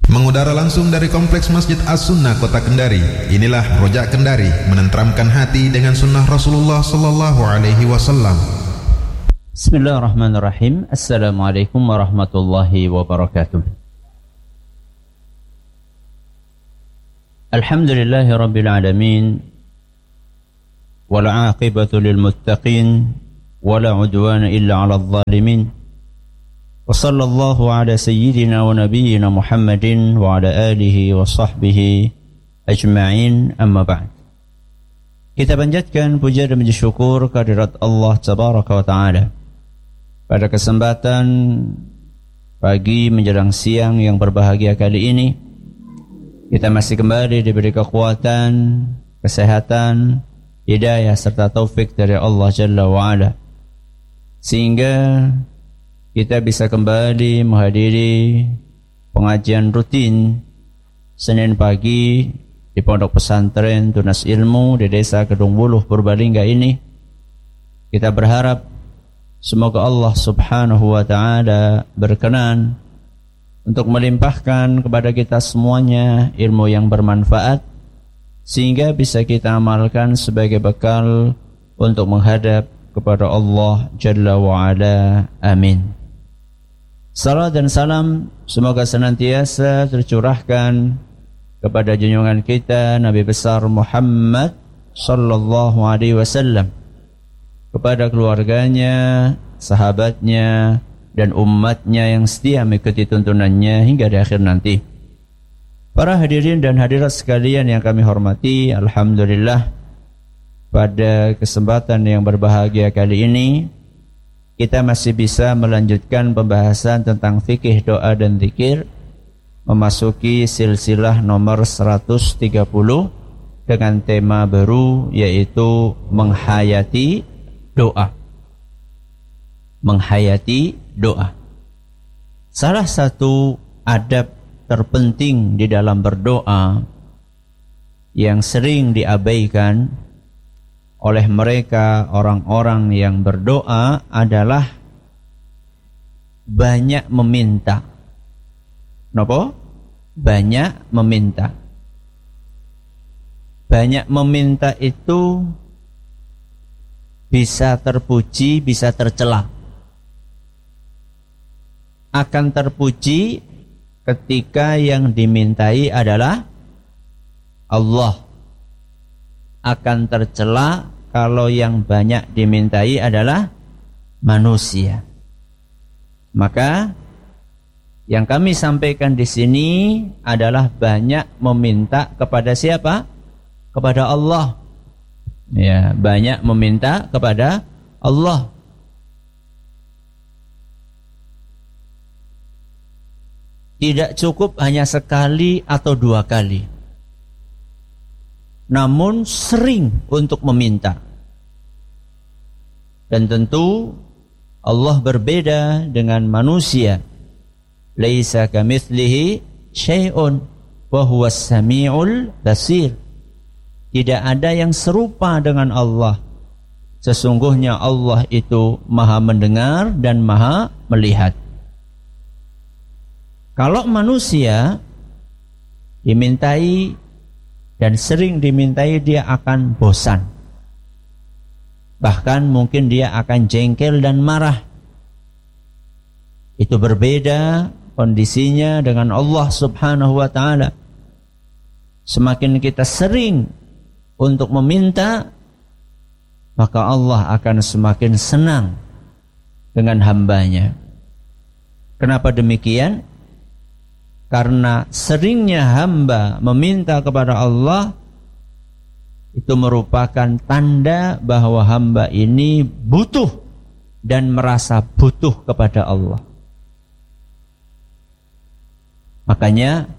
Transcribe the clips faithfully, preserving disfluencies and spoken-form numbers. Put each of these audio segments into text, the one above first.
Mengudara langsung dari Kompleks Masjid As-Sunnah Kota Kendari. Inilah Rojak Kendari, menenteramkan hati dengan sunnah Rasulullah sallallahu alaihi wasallam. Bismillahirrahmanirrahim. Assalamualaikum warahmatullahi wabarakatuh. Alhamdulillahi rabbil alamin. Wal 'aqibatu lil muttaqin wala 'udwana illa 'alal zalimin. Wa sallallahu ala sayyidina wa nabiyyina Muhammadin wa ala alihi wa sahbihi ajma'in, amma ba'd. Kita panjatkan puja dan puji syukur kehadirat Allah Tabaraka wa Ta'ala pada kesempatan pagi menjelang siang yang berbahagia kali ini. Kita masih kembali diberi kekuatan, kesehatan, hidayah serta taufik dari Allah Jalla wa Ala, sehingga kita bisa kembali menghadiri pengajian rutin Senin pagi di Pondok Pesantren Tunas Ilmu di Desa Kedung Wuluh, Purbalingga ini. Kita berharap semoga Allah Subhanahu wa Ta'ala berkenan untuk melimpahkan kepada kita semuanya ilmu yang bermanfaat, sehingga bisa kita amalkan sebagai bekal untuk menghadap kepada Allah Jalla wa Ala. Amin. Salam dan salam semoga senantiasa tercurahkan kepada junjungan kita Nabi besar Muhammad sallallahu alaihi wasallam, kepada keluarganya, sahabatnya, dan umatnya yang setia mengikuti tuntunannya hingga di akhir nanti. Para hadirin dan hadirat sekalian yang kami hormati, alhamdulillah pada kesempatan yang berbahagia kali ini kita masih bisa melanjutkan pembahasan tentang fikih doa dan zikir, memasuki silsilah nomor seratus tiga puluh dengan tema baru, yaitu menghayati doa. Menghayati doa. Salah satu adab terpenting di dalam berdoa yang sering diabaikan oleh mereka orang-orang yang berdoa adalah banyak meminta. Napa? Banyak meminta. Banyak meminta itu bisa terpuji, bisa tercela. Akan terpuji ketika yang dimintai adalah Allah. Akan tercela kalau yang banyak dimintai adalah manusia. Maka yang kami sampaikan di sini adalah banyak meminta kepada siapa? Kepada Allah. Ya, banyak meminta kepada Allah. Tidak cukup hanya sekali atau dua kali, namun sering untuk meminta. Dan tentu Allah berbeda dengan manusia. Laisa kamitslihi syai'un wa huwas samiul basir. Tidak ada yang serupa dengan Allah. Sesungguhnya Allah itu Maha mendengar dan Maha melihat. Kalau manusia dimintai dan sering dimintai, dia akan bosan. Bahkan mungkin dia akan jengkel dan marah. Itu berbeda kondisinya dengan Allah Subhanahu wa Ta'ala. Semakin kita sering untuk meminta, maka Allah akan semakin senang dengan hambanya. Kenapa demikian? Karena seringnya hamba meminta kepada Allah itu merupakan tanda bahwa hamba ini butuh dan merasa butuh kepada Allah. Makanya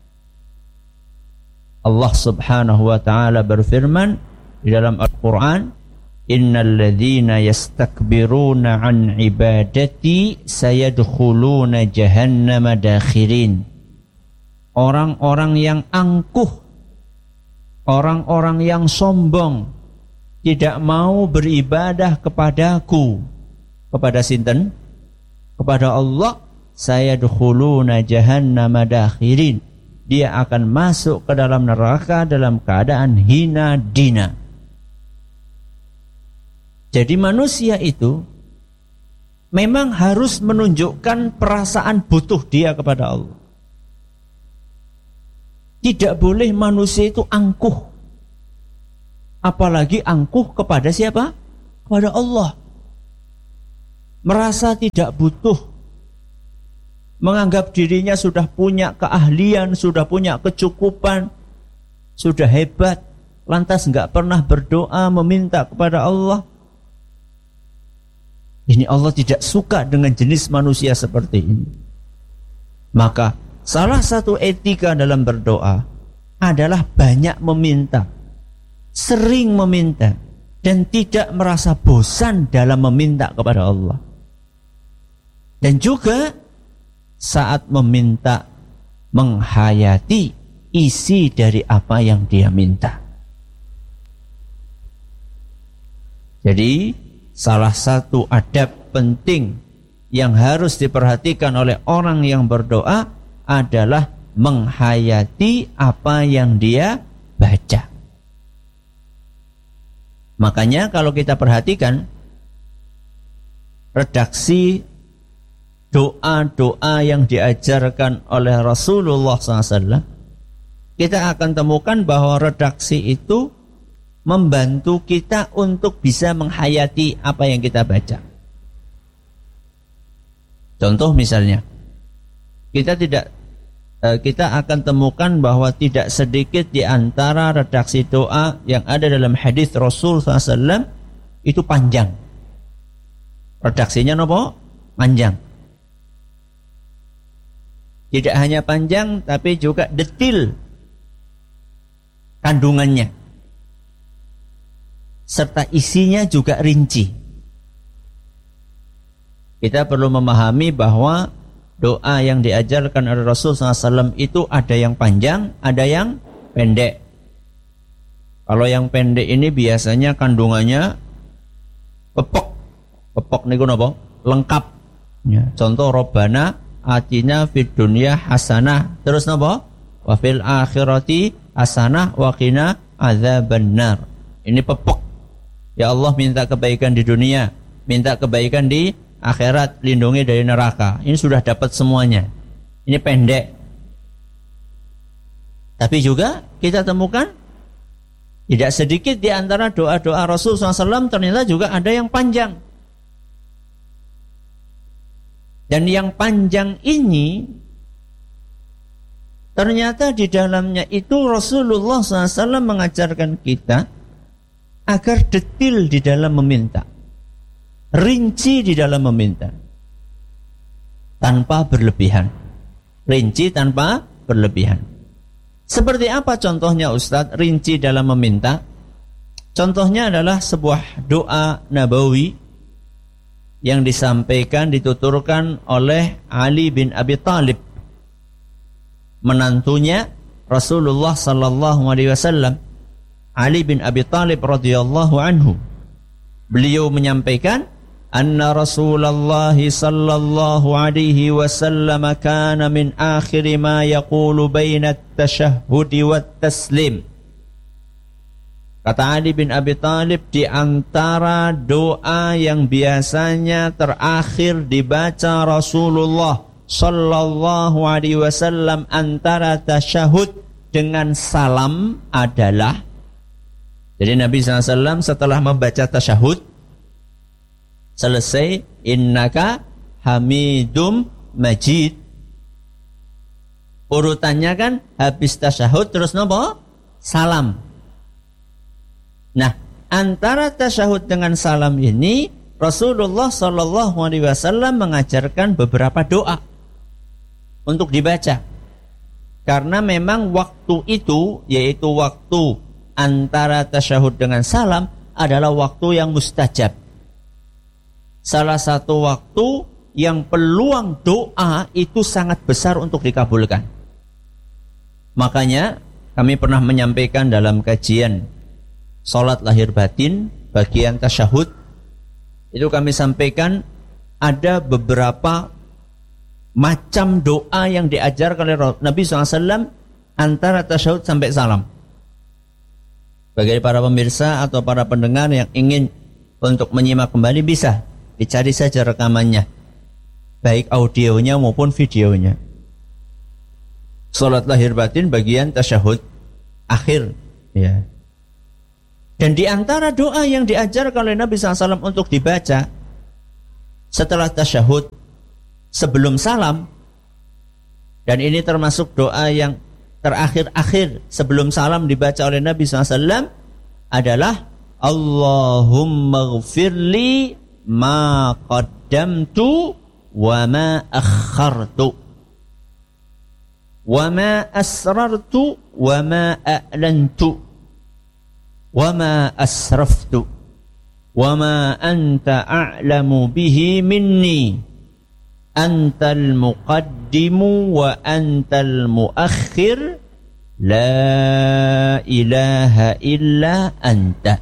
Allah Subhanahu wa Ta'ala berfirman di dalam Al-Quran, innal ladzina yastakbiruna an ibadati sayadkhuluna jahannama dakhirin. Orang-orang yang angkuh, orang-orang yang sombong, tidak mau beribadah kepadaku, kepada sinten? Kepada Allah, sayadkhuluna jahannama dakhirin. dia akan masuk ke dalam neraka dalam keadaan hina dina. Jadi manusia itu memang harus menunjukkan perasaan butuh dia kepada Allah. Tidak boleh manusia itu angkuh. Apalagi angkuh kepada siapa? Kepada Allah. Merasa tidak butuh, menganggap dirinya sudah punya keahlian, sudah punya kecukupan, sudah hebat, lantas enggak pernah berdoa meminta kepada Allah. Ini Allah tidak suka dengan jenis manusia seperti ini. Maka salah satu etika dalam berdoa adalah banyak meminta, sering meminta, dan tidak merasa bosan dalam meminta kepada Allah. Dan juga saat meminta menghayati isi dari apa yang dia minta. Jadi salah satu adab penting yang harus diperhatikan oleh orang yang berdoa adalah menghayati apa yang dia baca. Makanya kalau kita perhatikan redaksi doa-doa yang diajarkan oleh Rasulullah shallallahu alaihi wasallam, kita akan temukan bahwa redaksi itu membantu kita untuk bisa menghayati apa yang kita baca. Contoh misalnya, kita tidak kita akan temukan bahwa tidak sedikit di antara redaksi doa yang ada dalam hadis Rasul shallallahu alaihi wasallam itu panjang. Redaksinya apa? Panjang. Tidak hanya panjang, tapi juga detil kandungannya, serta isinya juga rinci. Kita perlu memahami bahwa doa yang diajarkan oleh Rasul shallallahu alaihi wasallam itu ada yang panjang, ada yang pendek. Kalau yang pendek ini biasanya kandungannya pepok, pepok niku napa? Lengkap. Ya. Contoh Robbana atina fid dunya hasanah, terus napa? Wa fil akhirati hasanah wa qina adzabannar. Ini pepok. Ya Allah, minta kebaikan di dunia, minta kebaikan di akhirat, lindungi dari neraka. Ini sudah dapat semuanya. Ini pendek. Tapi juga kita temukan tidak sedikit di antara doa-doa Rasul shallallahu alaihi wasallam ternyata juga ada yang panjang. Dan yang panjang ini ternyata di dalamnya itu Rasulullah shallallahu alaihi wasallam mengajarkan kita agar detil di dalam meminta, rinci di dalam meminta, tanpa berlebihan. Rinci tanpa berlebihan. Seperti apa contohnya Ustadz rinci dalam meminta? Contohnya adalah sebuah doa nabawi yang disampaikan, dituturkan oleh Ali bin Abi Thalib, menantunya Rasulullah sallallahu alaihi wasallam. Ali bin Abi Thalib radhiyallahu anhu, beliau menyampaikan, anna Rasulullah sallallahu alaihi wasallam kana min akhir ma yaqulu baina at-tashahhud wa at-taslim. Kata Ali bin Abi Thalib, di antara doa yang biasanya terakhir dibaca Rasulullah sallallahu alaihi wasallam antara tasyahud dengan salam adalah, jadi Nabi sallallahu alaihi wasallam setelah membaca tasyahud selesai, innaka hamidum majid, urutannya kan habis tasyahud terus nopo? Salam. Nah, antara tasyahud dengan salam ini Rasulullah sallallahu alaihi wasallam mengajarkan beberapa doa untuk dibaca. Karena memang waktu itu, yaitu waktu antara tasyahud dengan salam, adalah waktu yang mustajab. Salah satu waktu yang peluang doa itu sangat besar untuk dikabulkan. Makanya kami pernah menyampaikan dalam kajian Salat lahir batin bagian tasyahud, itu kami sampaikan ada beberapa macam doa yang diajarkan oleh Nabi shallallahu alaihi wasallam antara tasyahud sampai salam. Bagi para pemirsa atau para pendengar yang ingin untuk menyimak kembali, bisa dicari saja rekamannya, baik audionya maupun videonya. Salat lahir batin bagian tasyahud akhir, ya. Dan di antara doa yang diajarkan oleh Nabi shallallahu alaihi wasallam untuk dibaca setelah tasyahud sebelum salam, dan ini termasuk doa yang terakhir-akhir sebelum salam dibaca oleh Nabi shallallahu alaihi wasallam, adalah Allahumma ghfirli ma qaddamtu wa ma akhartu wa ma asrartu wa ma a'lantu wa ma asraftu wa ma anta a'lamu bihi minni antal muqaddimu wa antal muakhir la ilaha illa anta.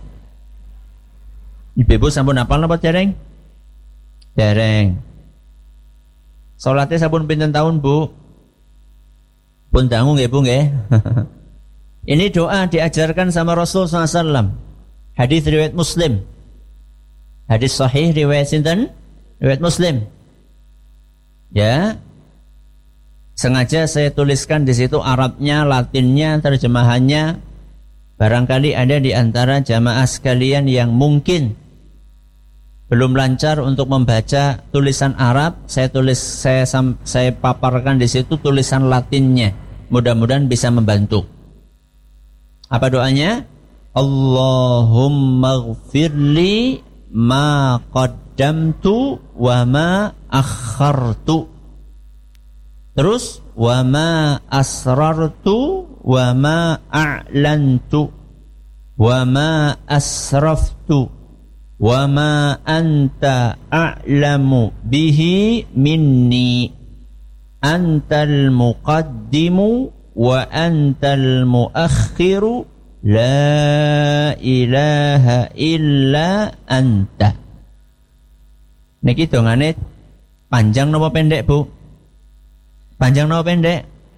Ibu sampun hafal napa dereng? Dereng. Salate sampun pinten tahun, Bu? Pun dangu nggih, Bu nggih. Ini doa diajarkan sama Rasul sallallahu alaihi wasallam. Hadis riwayat Muslim. Hadis sahih riwayat sinten? Riwayat Muslim. Ya. Sengaja saya tuliskan di situ Arabnya, Latinnya, terjemahannya. Barangkali ada di antara jamaah sekalian yang mungkin belum lancar untuk membaca tulisan Arab. Saya tulis, saya saya paparkan di situ tulisan Latinnya. Mudah-mudahan bisa membantu. Apa doanya? Allahumma ghfirli ma qaddamtu wa ma akhartu. Terus wa ma asrartu wa ma a'lantu wa ma asraftu wa ma anta a'lamu bihi minni antal muqaddimu wa antal muakhiru la ilaha illa anta. Niki dongane panjang napa pendek, Bu? Panjang napa pendek?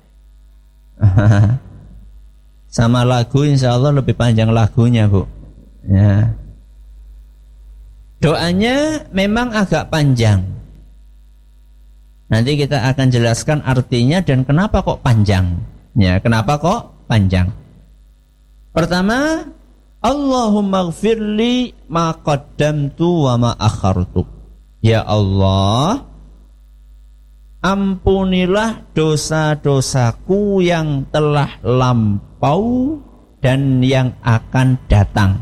Sama lagu insyaallah lebih panjang lagunya, Bu. Ya. Doanya memang agak panjang. Nanti kita akan jelaskan artinya dan kenapa kok panjang. Ya, kenapa kok panjang? Pertama, Allahumma ghfirli ma qaddamtu wa ma akhartu. Ya Allah, ampunilah dosa-dosaku yang telah lampau dan yang akan datang.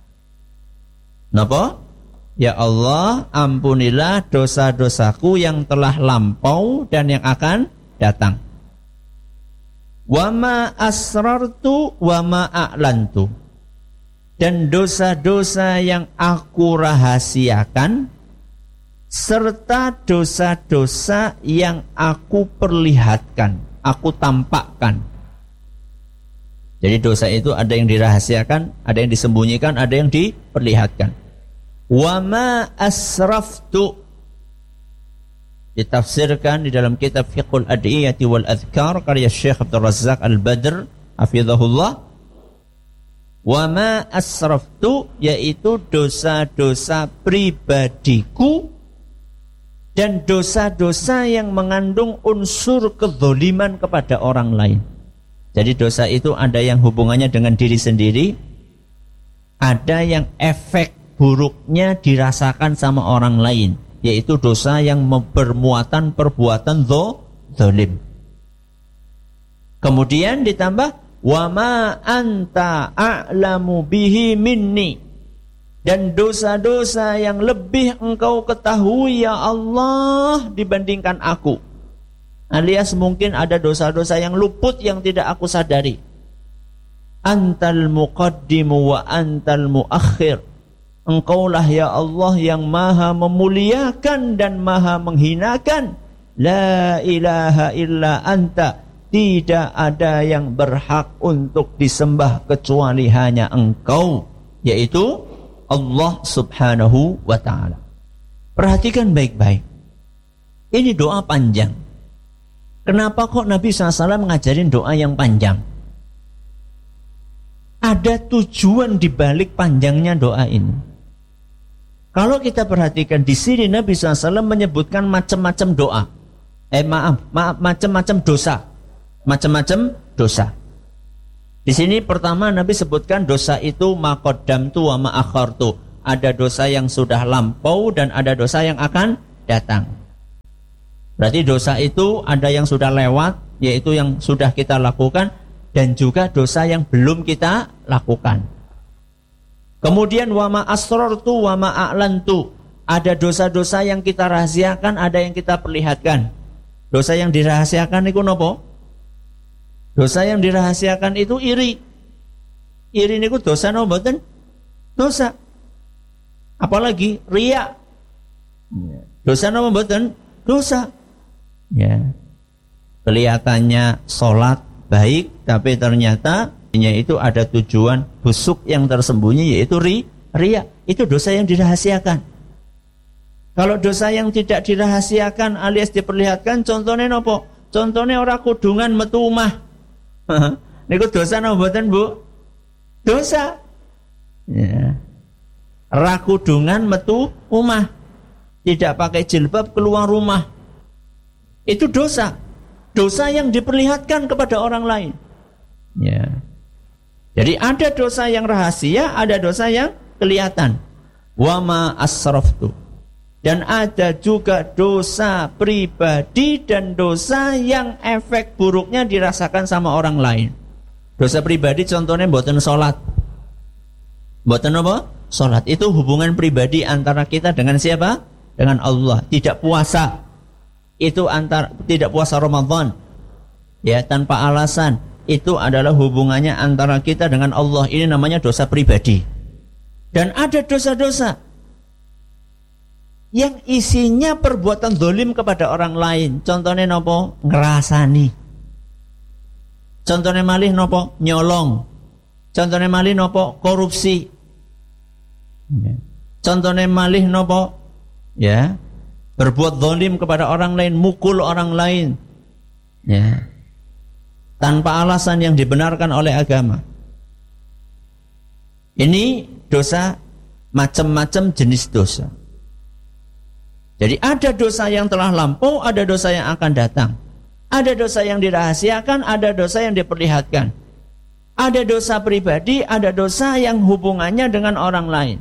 Napa? Ya Allah, ampunilah dosa-dosaku yang telah lampau dan yang akan datang. Wa ma asrartu wa ma a'lantu. Dan dosa-dosa yang aku rahasiakan serta dosa-dosa yang aku perlihatkan, aku tampakkan. Jadi dosa itu ada yang dirahasiakan, ada yang disembunyikan, ada yang diperlihatkan. Wa ma asraftu, ditafsirkan di dalam kitab Fiqhul Ad'iyati wal Adhkar karya Syekh Abdul Razzaq Al-Badr hafizahullah. Wa ma asraftu, yaitu dosa-dosa pribadiku dan dosa-dosa yang mengandung unsur kezaliman kepada orang lain. Jadi dosa itu ada yang hubungannya dengan diri sendiri, ada yang efek buruknya dirasakan sama orang lain, yaitu dosa yang bermuatan perbuatan zalim. Kemudian ditambah wa ma anta a'lamu bihi minni, dan dosa-dosa yang lebih engkau ketahui ya Allah dibandingkan aku. Alias mungkin ada dosa-dosa yang luput yang tidak aku sadari. Antal muqaddimu wa antal muakhir. Engkaulah ya Allah yang maha memuliakan dan maha menghinakan. La ilaha illa anta. Tidak ada yang berhak untuk disembah kecuali hanya engkau, yaitu Allah subhanahu wa ta'ala. Perhatikan baik-baik. Ini doa panjang. Kenapa kok Nabi shallallahu alaihi wasallam ngajarin doa yang panjang? Ada tujuan di balik panjangnya doa ini. Kalau kita perhatikan di sini Nabi shallallahu alaihi wasallam menyebutkan macam-macam doa. Eh maaf, maaf macam-macam dosa. Macam-macam dosa. Di sini pertama Nabi sebutkan dosa itu ma qaddamtu wa ma akhartu. Ada dosa yang sudah lampau dan ada dosa yang akan datang. Berarti dosa itu ada yang sudah lewat, yaitu yang sudah kita lakukan, dan juga dosa yang belum kita lakukan. Kemudian wa ma asrartu wa ma a'lantu. Ada dosa-dosa yang kita rahasiakan, ada yang kita perlihatkan. Dosa yang dirahasiakan itu nopo? Dosa yang dirahasiakan itu iri. Iri niku dosa nopo mboten? Dosa. Apalagi riya. Dosa nopo mboten? Dosa. Ya. Kelihatannya sholat baik, tapi ternyata itu ada tujuan busuk yang tersembunyi, yaitu ri, riya. Itu dosa yang dirahasiakan. Kalau dosa yang tidak dirahasiakan alias diperlihatkan, contohnya nopo? Contohnya orang kudungan metu omah. Niku dosa nopo mboten, Bu? Dosa. Ya. Ra kudungan metu omah. Tidak pakai jilbab keluar rumah. Itu dosa. Dosa yang diperlihatkan kepada orang lain. Ya. Jadi ada dosa yang rahasia, ada dosa yang kelihatan. Wa ma asraftu. Dan ada juga dosa pribadi dan dosa yang efek buruknya dirasakan sama orang lain. Dosa pribadi contohnya mboten salat. Mboten apa? Salat. Itu hubungan pribadi antara kita dengan siapa? Dengan Allah. Tidak puasa. Itu antara tidak puasa Ramadan. Ya, tanpa alasan. Itu adalah hubungannya antara kita dengan Allah. Ini namanya dosa pribadi. Dan ada dosa-dosa yang isinya perbuatan zalim kepada orang lain. Contohnya nopo? Ngerasani. Contohnya malih nopo? Nyolong. Contohnya malih nopo? Korupsi. Contohnya malih nopo? Ya, berbuat zalim kepada orang lain, mukul orang lain. Ya. Tanpa alasan yang dibenarkan oleh agama. Ini dosa, macam-macam jenis dosa. Jadi ada dosa yang telah lampau, ada dosa yang akan datang. Ada dosa yang dirahasiakan, ada dosa yang diperlihatkan. Ada dosa pribadi, ada dosa yang hubungannya dengan orang lain.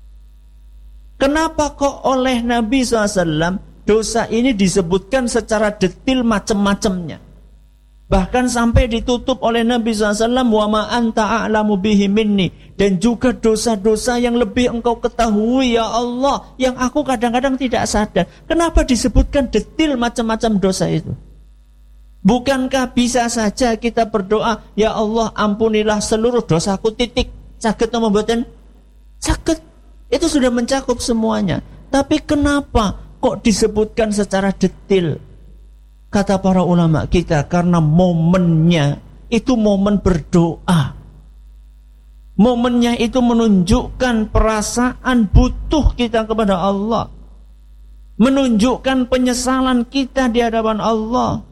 Kenapa kok oleh Nabi shallallahu alaihi wasallam dosa ini disebutkan secara detail macam-macamnya? Bahkan sampai ditutup oleh Nabi shallallahu alaihi wasallam, wa ma anta a'lamu bihi minni. Dan juga dosa-dosa yang lebih engkau ketahui ya Allah, yang aku kadang-kadang tidak sadar. Kenapa disebutkan detail macam-macam dosa itu? Bukankah bisa saja kita berdoa, ya Allah ampunilah seluruh dosaku titik. Sakit atau mboten? Sakit. Itu sudah mencakup semuanya. Tapi kenapa kok disebutkan secara detail? Kata para ulama kita, karena momennya itu momen berdoa. Momennya itu menunjukkan perasaan butuh kita kepada Allah. Menunjukkan penyesalan kita di hadapan Allah.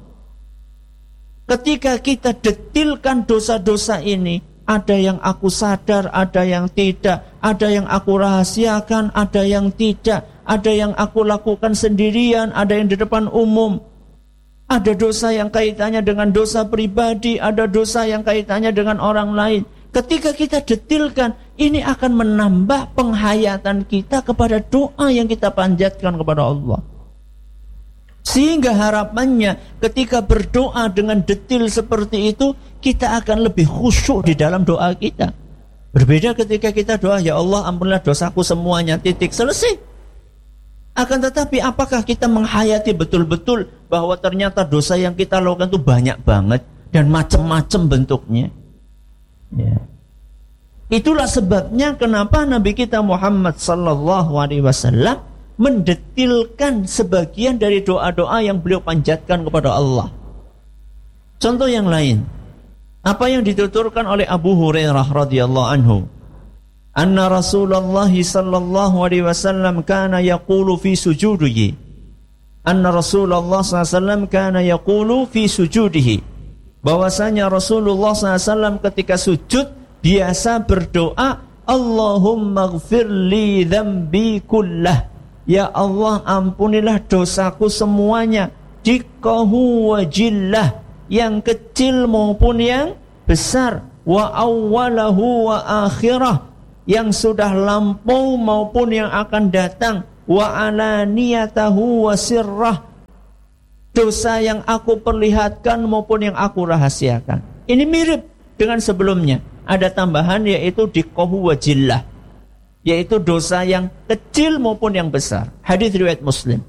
Ketika kita detilkan dosa-dosa ini, ada yang aku sadar, ada yang tidak, ada yang aku rahasiakan, ada yang tidak, ada yang aku lakukan sendirian, ada yang di depan umum. Ada dosa yang kaitannya dengan dosa pribadi, ada dosa yang kaitannya dengan orang lain. Ketika kita detilkan, ini akan menambah penghayatan kita kepada doa yang kita panjatkan kepada Allah. Sehingga harapannya ketika berdoa dengan detil seperti itu, kita akan lebih khusyuk di dalam doa kita. Berbeda ketika kita doa, ya Allah ampunilah dosaku semuanya, titik, selesai. Akan tetapi apakah kita menghayati betul-betul bahwa ternyata dosa yang kita lakukan itu banyak banget dan macam-macam bentuknya? Ya. Itulah sebabnya kenapa Nabi kita Muhammad sallallahu alaihi wasallam mendetilkan sebagian dari doa-doa yang beliau panjatkan kepada Allah. Contoh yang lain, apa yang dituturkan oleh Abu Hurairah radhiyallahu anhu, anna Rasulullah sallallahu alaihi wasallam kana yaqulu fi sujudihi, anna Rasulullah sallallahu alaihi wasallam kana yaqulu fi sujudihi, bahwasanya Rasulullah sallallahu alaihi wasallam ketika sujud biasa berdoa, Allahumma ghfir li dzambi kullah, ya Allah ampunilah dosaku semuanya, dikkahu wa jillah, yang kecil maupun yang besar, wa awwalahu wa akhirah, yang sudah lampau maupun yang akan datang, wa alaniyatahu wa sirrah, dosa yang aku perlihatkan maupun yang aku rahasiakan. Ini mirip dengan sebelumnya. Ada tambahan yaitu dikkahu wa jillah, yaitu dosa yang kecil maupun yang besar. Hadis riwayat Muslim.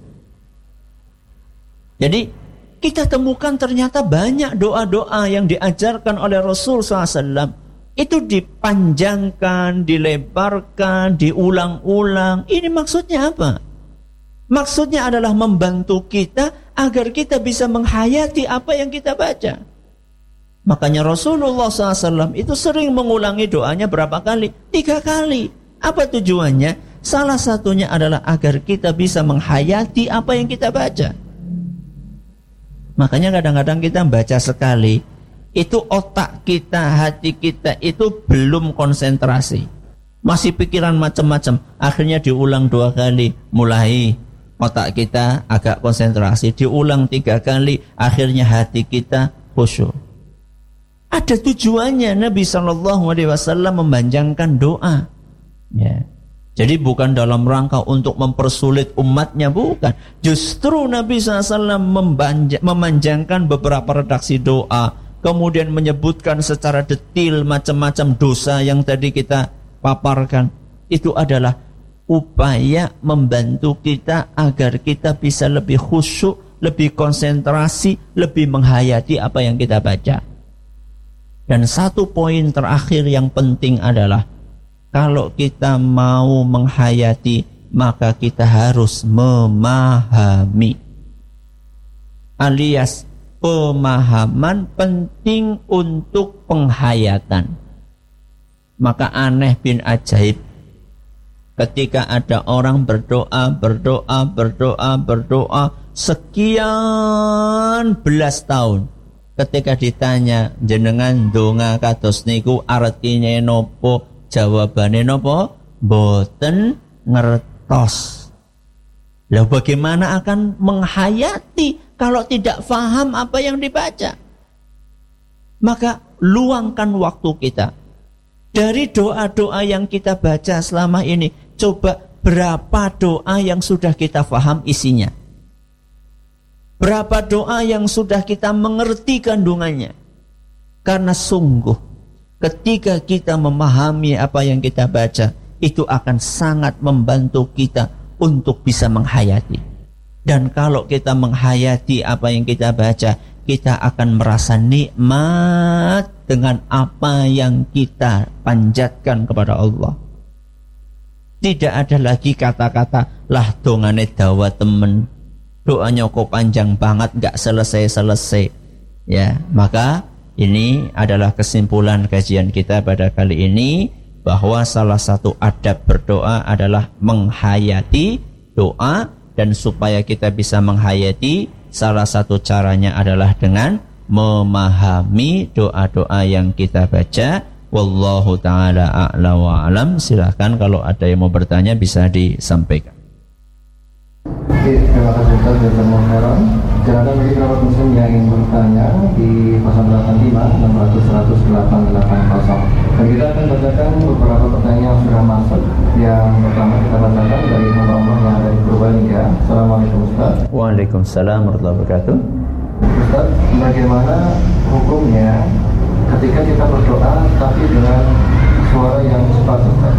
Jadi kita temukan ternyata banyak doa-doa yang diajarkan oleh Rasul sallallahu alaihi wasallam itu dipanjangkan, dilebarkan, diulang-ulang. Ini maksudnya apa? Maksudnya adalah membantu kita agar kita bisa menghayati apa yang kita baca. Makanya Rasulullah sallallahu alaihi wasallam itu sering mengulangi doanya berapa kali? Tiga kali. Apa tujuannya? Salah satunya adalah agar kita bisa menghayati apa yang kita baca. Makanya kadang-kadang kita baca sekali, itu otak kita, hati kita itu belum konsentrasi, masih pikiran macam-macam. Akhirnya diulang dua kali, mulai otak kita agak konsentrasi. Diulang tiga kali, akhirnya hati kita khusyuk. Ada tujuannya Nabi shallallahu alaihi wasallam memanjangkan doa. Ya. Jadi bukan dalam rangka untuk mempersulit umatnya, bukan. Justru Nabi shallallahu alaihi wasallam memanjangkan beberapa redaksi doa, kemudian menyebutkan secara detail macam-macam dosa yang tadi kita paparkan. Itu adalah upaya membantu kita agar kita bisa lebih khusyuk, lebih konsentrasi, lebih menghayati apa yang kita baca. Dan satu poin terakhir yang penting adalah, kalau kita mau menghayati, maka kita harus memahami. Alias pemahaman penting untuk penghayatan. Maka aneh bin ajaib, ketika ada orang berdoa, berdoa, berdoa, berdoa sekian belas tahun, ketika ditanya jenengan donga kados niku artine nopo, jawabane nopo, boten ngertos. Lah bagaimana akan menghayati kalau tidak faham apa yang dibaca? Maka luangkan waktu kita. Dari doa-doa yang kita baca selama ini, coba berapa doa yang sudah kita faham isinya? Berapa doa yang sudah kita mengerti kandungannya? Karena sungguh ketika kita memahami apa yang kita baca, itu akan sangat membantu kita untuk bisa menghayati. Dan kalau kita menghayati apa yang kita baca, kita akan merasa nikmat dengan apa yang kita panjatkan kepada Allah. Tidak ada lagi kata-kata lah dongane dawa temen, doanya kok panjang banget gak selesai-selesai. Ya, maka ini adalah kesimpulan kajian kita pada kali ini, bahwa salah satu adab berdoa adalah menghayati doa. Dan supaya kita bisa menghayati, salah satu caranya adalah dengan memahami doa-doa yang kita baca. Wallahu ta'ala a'la wa alam. Silahkan kalau ada yang mau bertanya bisa disampaikan. Oke, terima kasih Ustaz Jazakumullah khairan. Silakan bagi kerabat muslim yang ingin bertanya di nol delapan lima enam nol nol satu delapan delapan nol. Dan kita akan bacakan beberapa pertanyaan yang sudah masuk. Yang pertama kita bacakan dari hamba Allah yang ada di Purbalingga. Assalamualaikum Ustaz. Waalaikumsalam warahmatullahi wabarakatuh. Ustaz, bagaimana hukumnya ketika kita berdoa tapi dengan suara yang cepat Ustaz?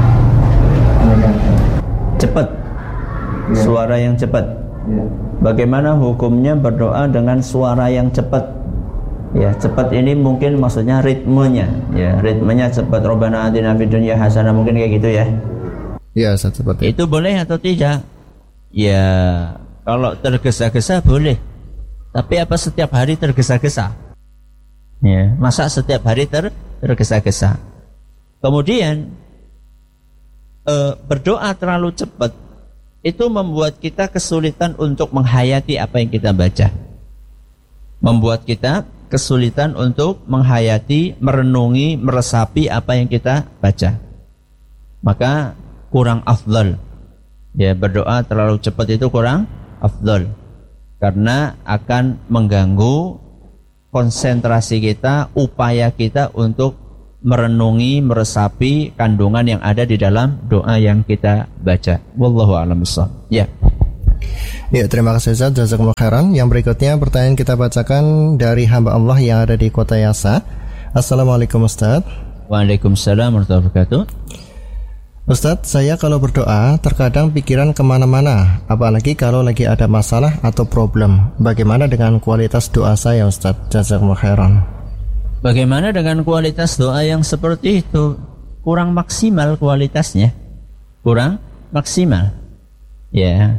Cepat. Ya. Suara yang cepat. Ya. Bagaimana hukumnya berdoa dengan suara yang cepat? Ya, cepat ini mungkin maksudnya ritmenya. Ya, ritmenya cepat. Rabbana atina fid dunya hasanah, mungkin kayak gitu ya. Ya, cepat. Itu boleh atau tidak? Ya, kalau tergesa-gesa boleh. Tapi apa setiap hari tergesa-gesa? Ya, masa setiap hari ter tergesa-gesa? Kemudian eh, berdoa terlalu cepat itu membuat kita kesulitan untuk menghayati apa yang kita baca. Membuat kita kesulitan untuk menghayati, merenungi, meresapi apa yang kita baca. Maka kurang afdal. Ya, berdoa terlalu cepat itu kurang afdal. Karena akan mengganggu konsentrasi kita, upaya kita untuk merenungi, meresapi kandungan yang ada di dalam doa yang kita baca. Wallahu a'lam bishawab. Ya. Ya, terima kasih Ustaz, jazakumullah khairan. Yang berikutnya pertanyaan kita bacakan dari hamba Allah yang ada di Kota Yasa. Assalamualaikum Ustaz. Waalaikumsalam warahmatullahi wabarakatuh. Ustaz, saya kalau berdoa terkadang pikiran kemana-mana, apalagi kalau lagi ada masalah atau problem. Bagaimana dengan kualitas doa saya Ustaz? Jazakumullah khairan. Bagaimana dengan kualitas doa yang seperti itu? Kurang maksimal kualitasnya. Kurang maksimal. Ya.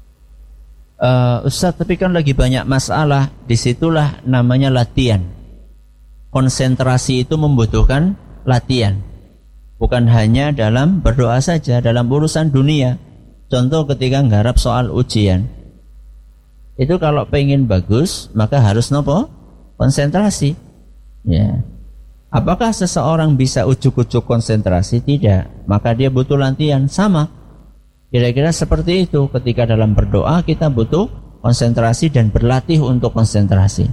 Uh, Ustaz, tapi kan lagi banyak masalah. Disitulah namanya latihan. Konsentrasi itu membutuhkan latihan. Bukan hanya dalam berdoa saja, dalam urusan dunia. Contoh ketika nggarap soal ujian. Itu kalau pengen bagus, maka harus nopo? Konsentrasi. Ya. Apakah seseorang bisa ujuk-ujuk konsentrasi? Tidak. Maka dia butuh latihan. Sama. Kira-kira seperti itu. Ketika dalam berdoa kita butuh konsentrasi dan berlatih untuk konsentrasi.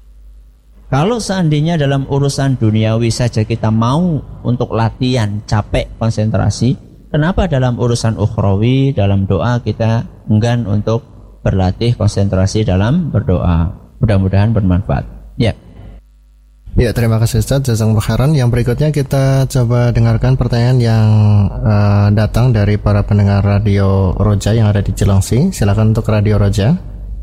Kalau seandainya dalam urusan duniawi saja kita mau untuk latihan, capek konsentrasi, kenapa dalam urusan ukhrawi, dalam doa kita enggan untuk berlatih konsentrasi dalam berdoa? Mudah-mudahan bermanfaat. Ya. Ya, terima kasih Ustaz, jazakumullah khairan. Yang berikutnya kita coba dengarkan pertanyaan yang uh, datang dari para pendengar Radio Roja yang ada di Cilengsi. Silakan untuk Radio Roja.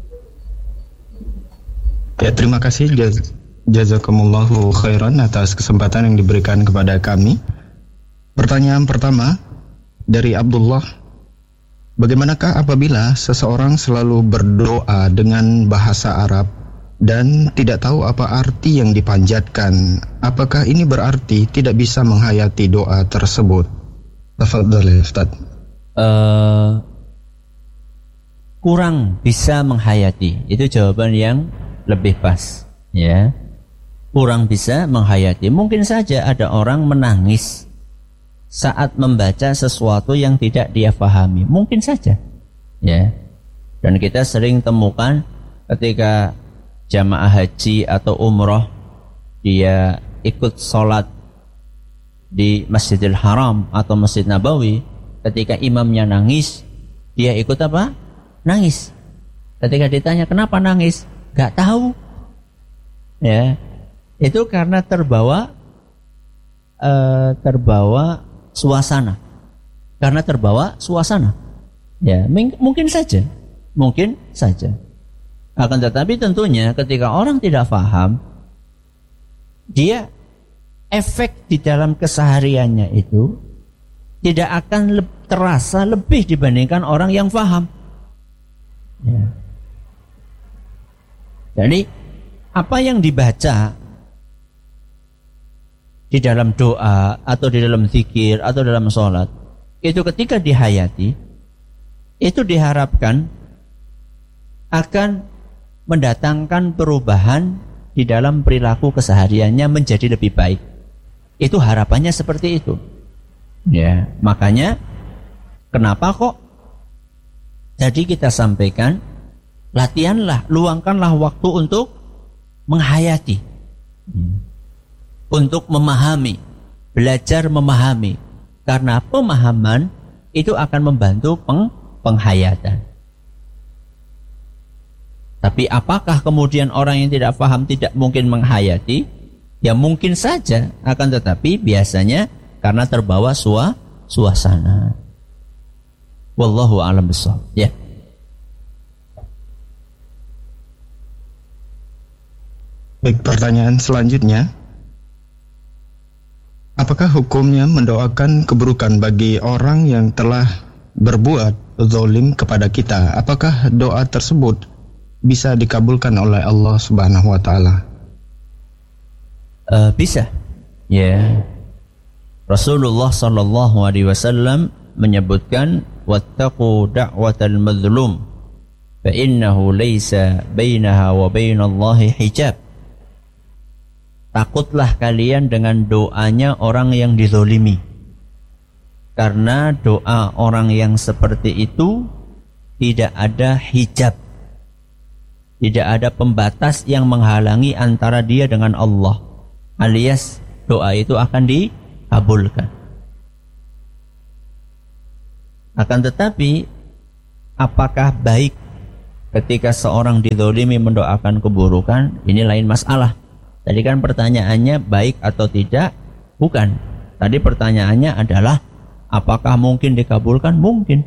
Ya, terima kasih jaz- jazakumullahu khairan atas kesempatan yang diberikan kepada kami. Pertanyaan pertama dari Abdullah. Bagaimanakah apabila seseorang selalu berdoa dengan bahasa Arab dan tidak tahu apa arti yang dipanjatkan? Apakah ini berarti tidak bisa menghayati doa tersebut? Tafadhal Ustaz. Uh, kurang bisa menghayati. Itu jawaban yang lebih pas, ya. Kurang bisa menghayati. Mungkin saja ada orang menangis saat membaca sesuatu yang tidak dia pahami. Mungkin saja, ya. Dan kita sering temukan ketika jamaah haji atau umroh, dia ikut sholat di Masjidil Haram atau Masjid Nabawi, ketika imamnya nangis, dia ikut apa? Nangis. Ketika ditanya kenapa nangis, gak tahu. Ya, itu karena terbawa uh, terbawa suasana. Karena terbawa suasana. Ya, ming- mungkin saja, mungkin saja. Akan tetapi tentunya ketika orang tidak paham, dia efek di dalam kesehariannya itu tidak akan le- terasa lebih dibandingkan orang yang paham. Ya. Jadi apa yang dibaca di dalam doa atau di dalam zikir atau dalam sholat, itu ketika dihayati, itu diharapkan akan mendatangkan perubahan di dalam perilaku kesehariannya menjadi lebih baik. Itu harapannya seperti itu. Ya, makanya kenapa kok jadi kita sampaikan latihanlah, luangkanlah waktu untuk menghayati, untuk memahami, belajar memahami, karena pemahaman itu akan membantu peng- penghayatan. Tapi apakah kemudian orang yang tidak paham tidak mungkin menghayati? Ya mungkin saja, akan tetapi biasanya karena terbawa sua, suasana. Wallahu a'lam bishawab. Ya. Baik, pertanyaan selanjutnya. Apakah hukumnya mendoakan keburukan bagi orang yang telah berbuat zalim kepada kita? Apakah doa tersebut bisa dikabulkan oleh Allah Subhanahu wa taala? Uh, bisa. Ya. Rasulullah sallallahu alaihi wasallam menyebutkan wattaqu da'watal mazlum fa innahu laysa bainaha wa bainallahi hijab. Takutlah kalian dengan doanya orang yang dizolimi, karena doa orang yang seperti itu tidak ada hijab, tidak ada pembatas yang menghalangi antara dia dengan Allah, alias doa itu akan dikabulkan. Akan tetapi, apakah baik ketika seorang dizalimi mendoakan keburukan? Ini lain masalah. Tadi kan pertanyaannya baik atau tidak? Bukan. Tadi pertanyaannya adalah apakah mungkin dikabulkan? Mungkin.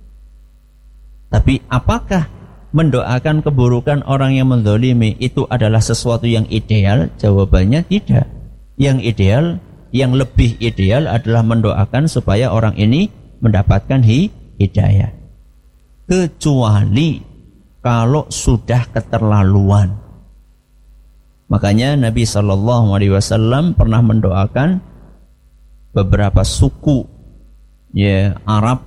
Tapi apakah mendoakan keburukan orang yang menzalimi itu adalah sesuatu yang ideal? Jawabannya tidak. Yang ideal, yang lebih ideal adalah mendoakan supaya orang ini mendapatkan hidayah. Kecuali kalau sudah keterlaluan. Makanya Nabi shallallahu alaihi wasallam pernah mendoakan beberapa suku ya Arab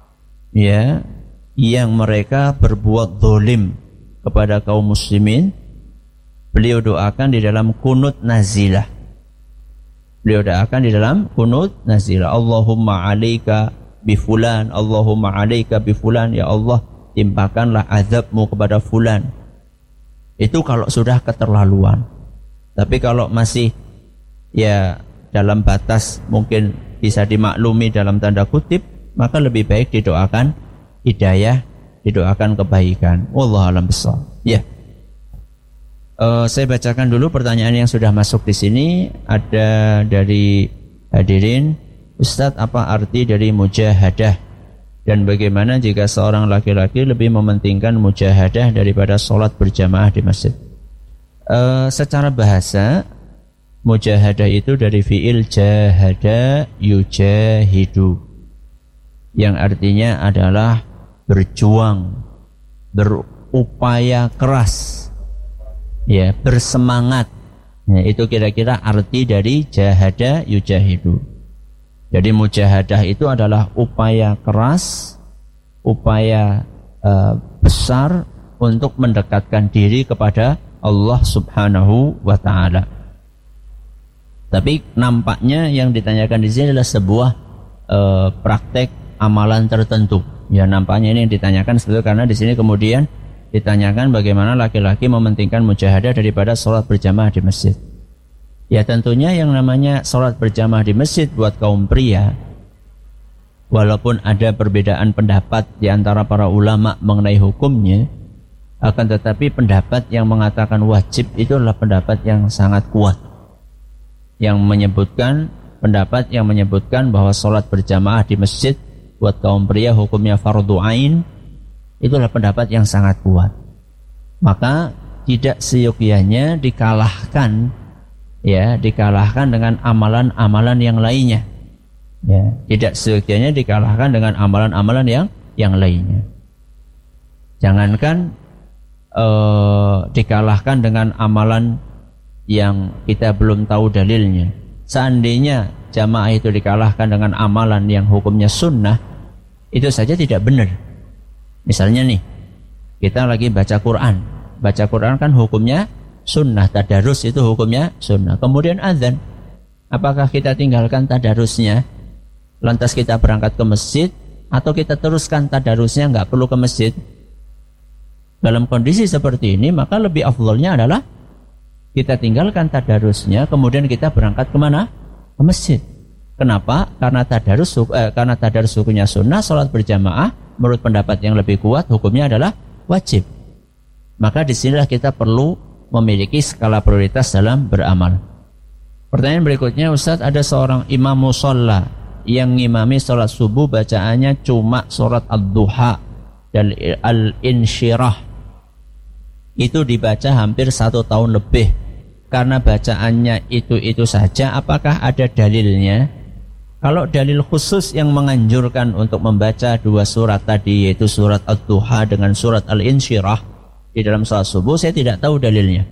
ya yang mereka berbuat zalim kepada kaum muslimin. Beliau doakan di dalam kunut nazilah. Beliau doakan di dalam kunut nazilah. Allahumma alaika bi fulan, Allahumma alaika bi fulan, ya Allah timpakanlah azabmu kepada fulan. Itu kalau sudah keterlaluan. Tapi kalau masih ya dalam batas mungkin bisa dimaklumi dalam tanda kutip, maka lebih baik didoakan hidayah, didoakan kebaikan. Wallahu a'lam bishawab. Ya. Uh, saya bacakan dulu pertanyaan yang sudah masuk di sini. Ada dari hadirin, Ustadz, apa arti dari mujahadah? Dan bagaimana jika seorang laki-laki lebih mementingkan mujahadah daripada sholat berjamaah di masjid? Uh, secara bahasa, mujahadah itu dari fi'il jahada yujahidu, yang artinya adalah berjuang, berupaya keras, ya, bersemangat. Nah, itu kira-kira arti dari jahada yujahidu. Jadi mujahadah itu adalah upaya keras, upaya uh, besar untuk mendekatkan diri kepada Allah subhanahu wa ta'ala. Tapi nampaknya yang ditanyakan di sini adalah sebuah uh, praktek amalan tertentu. Ya, nampaknya ini yang ditanyakan sebetulnya karena di sini kemudian ditanyakan bagaimana laki-laki mementingkan mujahadah daripada sholat berjamaah di masjid. Ya, tentunya yang namanya sholat berjamaah di masjid buat kaum pria, walaupun ada perbedaan pendapat di antara para ulama mengenai hukumnya, akan tetapi pendapat yang mengatakan wajib itu adalah pendapat yang sangat kuat, yang menyebutkan pendapat yang menyebutkan bahwa sholat berjamaah di masjid buat kaum pria hukumnya fardu ain. Itulah pendapat yang sangat kuat. Maka tidak seyogyanya dikalahkan, ya, dikalahkan dengan amalan-amalan yang lainnya. Ya, tidak seyogyanya dikalahkan dengan amalan-amalan yang yang lainnya. Jangankan uh, dikalahkan dengan amalan yang kita belum tahu dalilnya. Seandainya jamaah itu dikalahkan dengan amalan yang hukumnya sunnah, itu saja tidak benar. Misalnya nih, kita lagi baca Quran. Baca Quran kan hukumnya sunnah, tadarus itu hukumnya sunnah. Kemudian azan, apakah kita tinggalkan tadarusnya, lantas kita berangkat ke masjid, atau kita teruskan tadarusnya nggak perlu ke masjid? Dalam kondisi seperti ini, maka lebih afdhalnya adalah kita tinggalkan tadarusnya, kemudian kita berangkat kemana? Ke masjid. Kenapa? Karena tadarus, eh, karena tadarus hukumnya sunnah, sholat berjamaah menurut pendapat yang lebih kuat hukumnya adalah wajib. Maka disinilah kita perlu memiliki skala prioritas dalam beramal. Pertanyaan berikutnya, Ustaz, ada seorang imam musalla yang ngimami sholat subuh, bacaannya cuma surat ad-duha dan al-insyirah. Itu dibaca hampir satu tahun lebih. Karena bacaannya itu-itu saja, apakah ada dalilnya? Kalau dalil khusus yang menganjurkan untuk membaca dua surat tadi, yaitu surat ad-duha dengan surat al-insyirah di dalam sholat subuh, saya tidak tahu dalilnya.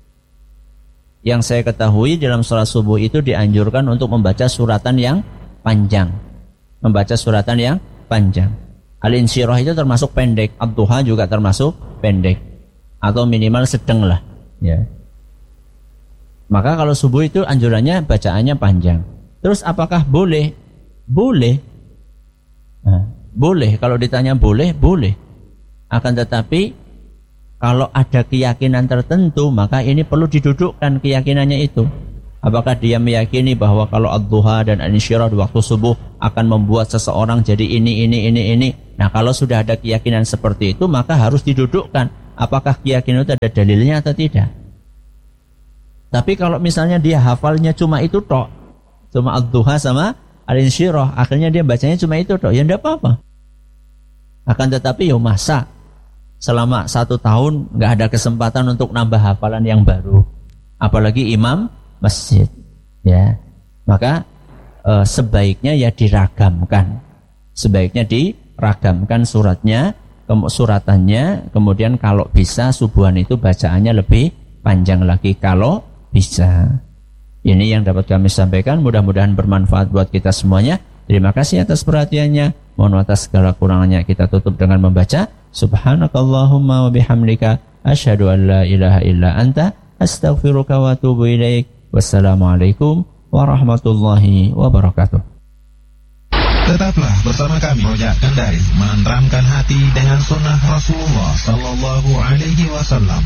Yang saya ketahui dalam sholat subuh itu dianjurkan untuk membaca suratan yang panjang. Membaca suratan yang panjang. Al-insyirah itu termasuk pendek, ad-duha juga termasuk pendek atau minimal sedang lah, ya. Maka kalau subuh itu anjurannya bacaannya panjang. Terus apakah boleh? Boleh. Nah, boleh, kalau ditanya boleh, boleh. Akan tetapi kalau ada keyakinan tertentu, maka ini perlu didudukkan keyakinannya itu. Apakah dia meyakini bahwa kalau ad-duha dan al-insyirah di waktu subuh akan membuat seseorang jadi ini, ini, ini, ini. Nah, kalau sudah ada keyakinan seperti itu, maka harus didudukkan. Apakah keyakinan itu ada dalilnya atau tidak? Tapi kalau misalnya dia hafalnya cuma itu tok, cuma ad-duha sama al-insyirah, akhirnya dia bacanya cuma itu tok, ya tidak apa-apa. Akan tetapi ya masa selama satu tahun nggak ada kesempatan untuk nambah hafalan yang baru, apalagi imam masjid, ya, maka e, sebaiknya ya diragamkan, sebaiknya diragamkan suratnya, ke, suratannya, kemudian kalau bisa subuhan itu bacaannya lebih panjang lagi kalau bisa. Ini yang dapat kami sampaikan, mudah-mudahan bermanfaat buat kita semuanya. Terima kasih atas perhatiannya. Mohon atas segala kurangannya kita tutup dengan membaca Subhanakallahumma wa bihamdika asyhadu an la ilaha illa anta astaghfiruka wa atubu ilaik. Wassalamualaikum warahmatullahi wabarakatuh. Tetaplah bersama kami Rojak Kendari, menenteramkan hati dengan sunnah Rasulullah Sallallahu Alaihi Wasallam.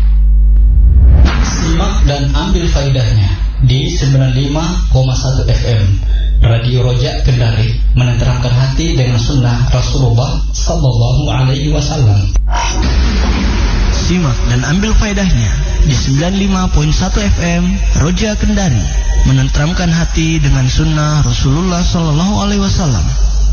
Simak dan ambil faedahnya di sembilan puluh lima koma satu F M Radio Rojak Kendari, menenteramkan hati dengan sunnah Rasulullah Sallallahu Alaihi Wasallam. Simak dan ambil faedahnya di sembilan puluh lima koma satu F M Roja Kendari, menenteramkan hati dengan sunnah Rasulullah Sallallahu Alaihi Wasallam.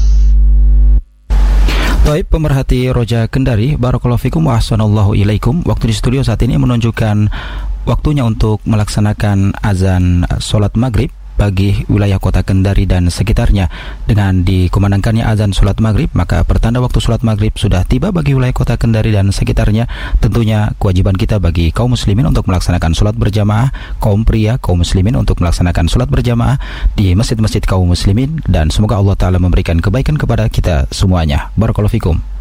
Baik pemerhati Roja Kendari, barakallahu fikum wa ahsanallahu ilaikum. Waktu di studio saat ini menunjukkan waktunya untuk melaksanakan azan sholat maghrib bagi wilayah kota Kendari dan sekitarnya. Dengan dikumandangkannya azan sholat maghrib, maka pertanda waktu sholat maghrib sudah tiba bagi wilayah kota Kendari dan sekitarnya. Tentunya kewajiban kita bagi kaum muslimin untuk melaksanakan sholat berjamaah, kaum pria, kaum muslimin untuk melaksanakan sholat berjamaah di masjid-masjid kaum muslimin, dan semoga Allah Ta'ala memberikan kebaikan kepada kita semuanya. Barakallahu fikum.